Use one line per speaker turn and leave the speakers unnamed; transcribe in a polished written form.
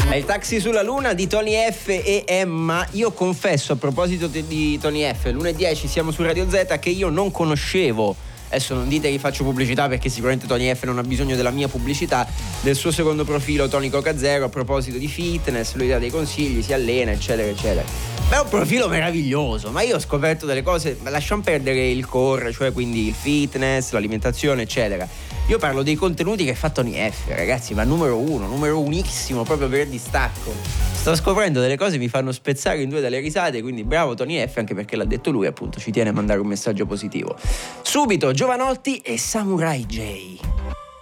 È il Taxi sulla Luna di Tony F e Emma. Io confesso, a proposito di Tony F, l'1:10 siamo su Radio Z, che io non conoscevo. Adesso non dite che faccio pubblicità, perché sicuramente Tony F non ha bisogno della mia pubblicità, del suo secondo profilo Tony Coca Zero, a proposito di fitness, lui dà dei consigli, si allena, eccetera eccetera. Ma è un profilo meraviglioso, ma io ho scoperto delle cose, lasciamo perdere il core, cioè quindi il fitness, l'alimentazione eccetera. Io parlo dei contenuti che fa Tony F, ragazzi, ma numero unissimo, proprio per distacco. Sto scoprendo delle cose che mi fanno spezzare in due dalle risate, quindi bravo Tony F, anche perché l'ha detto lui, appunto, ci tiene a mandare un messaggio positivo. Subito Giovanotti e Samurai J.